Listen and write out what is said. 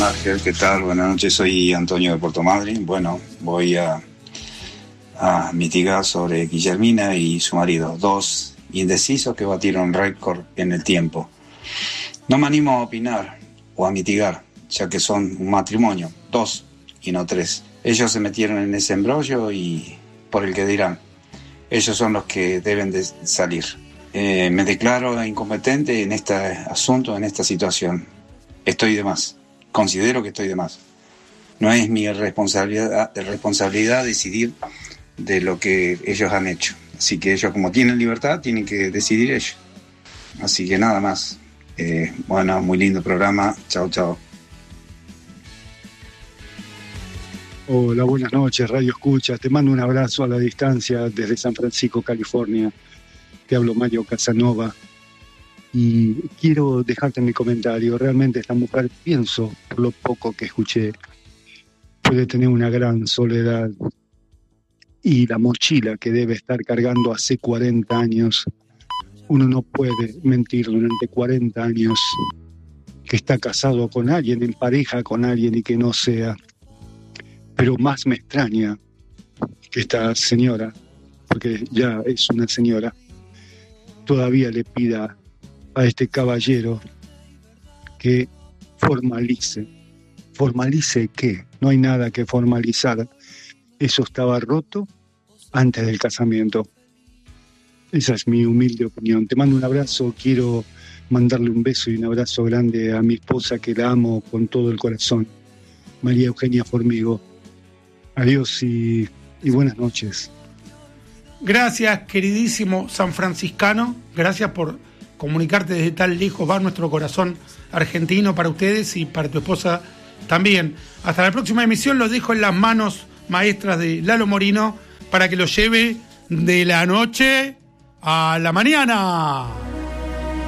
Ángel, ¿qué tal? Buenas noches, soy Antonio de Puerto Madryn. Bueno, voy a mitigar sobre Guillermina y su marido, dos indecisos que batieron récord en el tiempo. No me animo a opinar o a mitigar, ya que son un matrimonio, dos y no tres. Ellos se metieron en ese embrollo y por el que dirán. Ellos son los que deben de salir. Me declaro incompetente en este asunto, en esta situación. Estoy de más. Considero que estoy de más. No es mi responsabilidad decidir de lo que ellos han hecho. Así que ellos, como tienen libertad, tienen que decidir ellos. Así que nada más. Bueno, muy lindo programa. Chao, chao. Hola, buenas noches, Radio Escucha. Te mando un abrazo a la distancia desde San Francisco, California. Te hablo Mario Casanova. Y quiero dejarte mi comentario. Realmente esta mujer, pienso, por lo poco que escuché, puede tener una gran soledad. Y la mochila que debe estar cargando hace 40 años, uno no puede mentir durante 40 años que está casado con alguien, en pareja con alguien y que no sea. Pero más me extraña que esta señora, porque ya es una señora, todavía le pida a este caballero que formalice. ¿Formalice qué? No hay nada que formalizar. Eso estaba roto antes del casamiento. Esa es mi humilde opinión. Te mando un abrazo. Quiero mandarle un beso y un abrazo grande a mi esposa, que la amo con todo el corazón, María Eugenia Formigo. Adiós y buenas noches. Gracias, queridísimo sanfranciscano. Gracias por comunicarte desde tan lejos. Va nuestro corazón argentino para ustedes y para tu esposa también. Hasta la próxima emisión. Los dejo en las manos maestras de Lalo Morino para que lo lleve de la noche a la mañana.